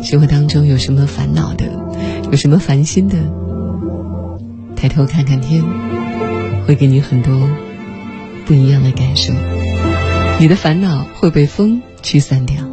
生活当中有什么烦恼的，有什么烦心的，抬头看看天，会给你很多不一样的感受。你的烦恼会被风驱散掉。